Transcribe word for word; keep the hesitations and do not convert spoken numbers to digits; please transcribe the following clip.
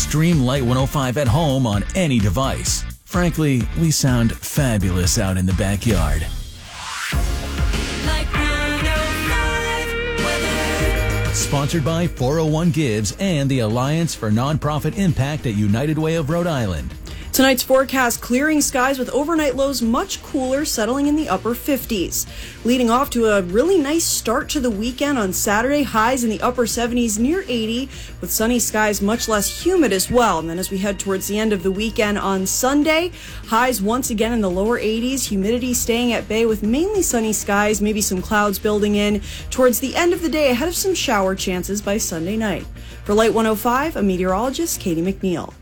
Stream Light one oh five at home on any device. Frankly, we sound fabulous out in the backyard. Sponsored by four oh one Gives and the Alliance for Nonprofit Impact at United Way of Rhode Island. Tonight's forecast, clearing skies with overnight lows much cooler, settling in the upper fifties. Leading off to a really nice start to the weekend on Saturday, highs in the upper seventies near eighty, with sunny skies much less humid as well. And then as we head towards the end of the weekend on Sunday, highs once again in the lower eighties, humidity staying at bay with mainly sunny skies, maybe some clouds building in towards the end of the day ahead of some shower chances by Sunday night. For Light one oh five, I'm meteorologist Katie McNeil.